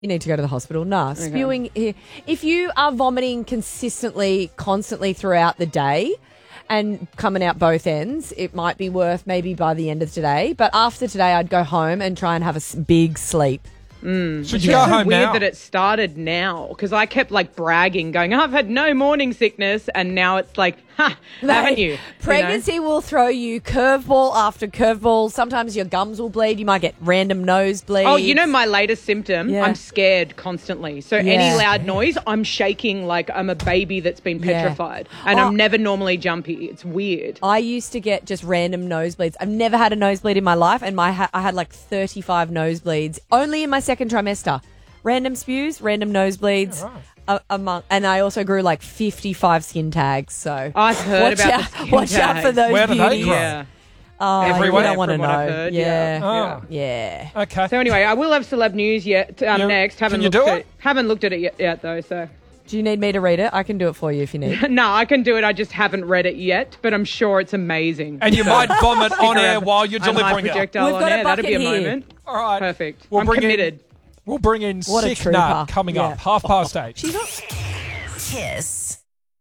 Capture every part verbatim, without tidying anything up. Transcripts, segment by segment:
You need to go to the hospital. Nah, Okay. spewing. If you are vomiting consistently, constantly throughout the day and coming out both ends, it might be worth maybe by the end of today. But after today, I'd go home and try and have a s- big sleep. Mm. Should you go home weird now? that it started now because I kept like bragging, going, I've had no morning sickness, and now it's like, ha, haven't you? Pregnancy You know? will throw you curveball after curveball. Sometimes your gums will bleed. You might get random nosebleeds. Oh, you know my latest symptom? Yeah. I'm scared constantly. So Yeah. any loud noise, I'm shaking like I'm a baby that's been Yeah. petrified. And Oh. I'm never normally jumpy. It's weird. I used to get just random nosebleeds. I've never had a nosebleed in my life, and my ha- I had like thirty-five nosebleeds only in my second trimester. Random spews, random nosebleeds. Yeah, right. a- among, and I also grew like fifty-five skin tags. So I've heard watch about out, the skin watch out for tags. those Where do they beauties. grow? Yeah. Oh, Everywhere, you don't want to from know. what I've heard, yeah. yeah. Oh. Yeah. Okay. So anyway, I will have celeb news yet um, You- next. Haven't can you looked do at it? Haven't looked at it yet, yet though. So Do you need me to read it? I can do it for you if you need. no, I can do it. I just haven't read it yet, but I'm sure it's amazing. And you might vomit on air while you're I might delivering it. projectile We've on got a air. That'd be a bucket here. moment. All right. Perfect. We'll I'm bring committed. In, we'll bring in What a Sick trooper. Nut coming Yeah. up, half past eight. She's not. Kiss.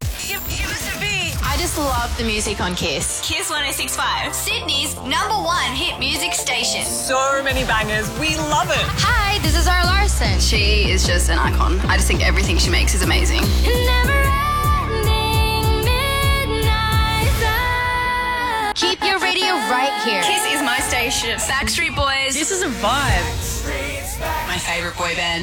I just love the music on Kiss. Kiss one oh six point five, Sydney's number one hit music station. So many bangers. We love it. Hi, this is Zara Larson. She is just an icon. I just think everything she makes is amazing. Keep your radio right here. Kiss is my station. Backstreet Boys. This is a vibe. My favourite boy band.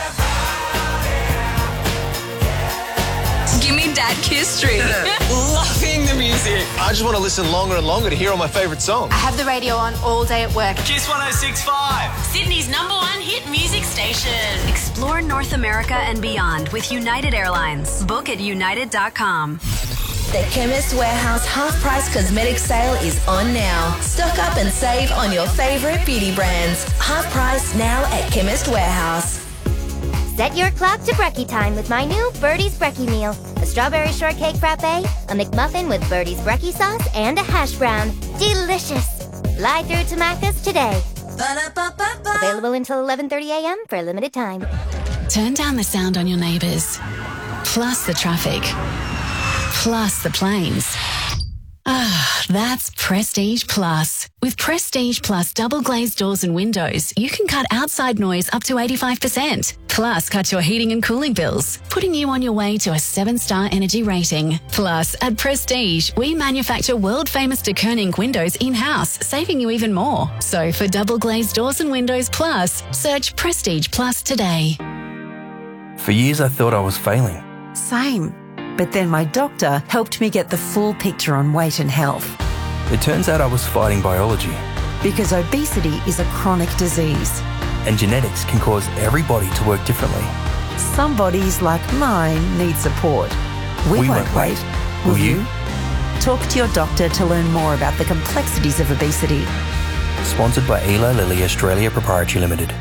Give me Dad Kiss Street. Loving the music. I just want to listen longer and longer to hear all my favourite songs. I have the radio on all day at work. Kiss one oh six point five. Sydney's number one hit music station. Explore North America and beyond with United Airlines. Book at united dot com. The Chemist Warehouse half-price cosmetic sale is on now. Stock up and save on your favourite beauty brands. Half price now at Chemist Warehouse. Set your clock to brekkie time with my new Birdie's Brekkie meal. A strawberry shortcake frappe, a McMuffin with Birdie's Brekkie sauce, and a hash brown. Delicious! Fly through to Macca's today. Ba-da-ba-ba-ba. Available until eleven thirty a.m. for a limited time. Turn down the sound on your neighbours. Plus the traffic. Plus the planes. Ah, that's Prestige Plus. With Prestige Plus double glazed doors and windows, you can cut outside noise up to eighty-five percent. Plus, cut your heating and cooling bills, putting you on your way to a seven-star energy rating. Plus, at Prestige, we manufacture world-famous de Koning windows in-house, saving you even more. So for double glazed doors and windows plus, search Prestige Plus today. For years, I thought I was failing. Same. But then my doctor helped me get the full picture on weight and health. It turns out I was fighting biology. Because obesity is a chronic disease. And genetics can cause every body to work differently. Some bodies, like mine, need support. We, We won't won't wait. wait. Will Will you? you? Talk to your doctor to learn more about the complexities of obesity. Sponsored by Eli Lilly Australia Proprietary Limited.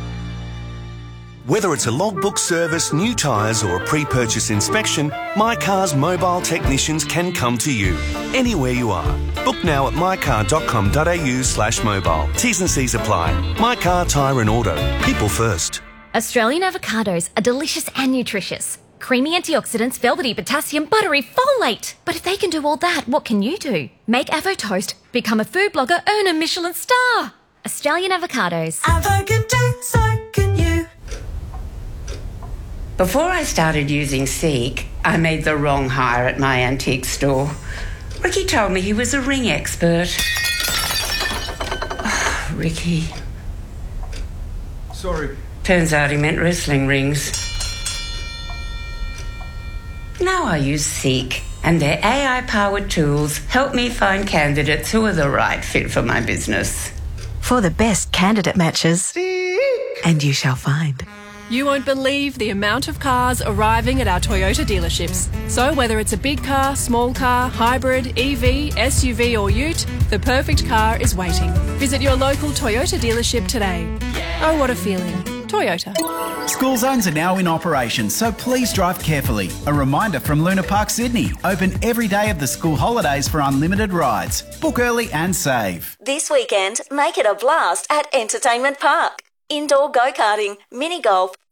Whether it's a logbook service, new tyres or a pre-purchase inspection, My Car's mobile technicians can come to you, anywhere you are. Book now at my car dot com dot a u slash mobile. T's and C's apply. My Car, Tyre and Auto. People first. Australian avocados are delicious and nutritious. Creamy antioxidants, velvety potassium, buttery folate. But if they can do all that, what can you do? Make Avo Toast, become a food blogger, earn a Michelin star. Australian avocados. Avocados, so can you. Before I started using Seek, I made the wrong hire at my antique store. Ricky told me he was a ring expert. Oh, Ricky. Sorry. Turns out he meant wrestling rings. Now I use Seek, and their A I-powered tools help me find candidates who are the right fit for my business. For the best candidate matches. Seek. And you shall find. You won't believe the amount of cars arriving at our Toyota dealerships. So whether it's a big car, small car, hybrid, E V, S U V or ute, the perfect car is waiting. Visit your local Toyota dealership today. Oh, what a feeling. Toyota. School zones are now in operation, so please drive carefully. A reminder from Luna Park, Sydney. Open every day of the school holidays for unlimited rides. Book early and save. This weekend, make it a blast at Entertainment Park. indoor go-karting, mini golf,